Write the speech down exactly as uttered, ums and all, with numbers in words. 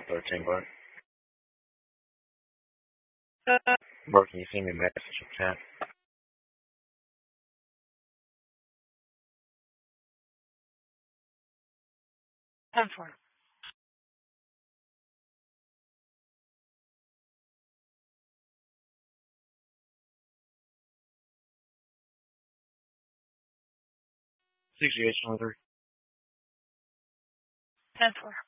thirteen, but bro, can you send me a message in chat? ten four. sixty-eight twenty-three. ten four.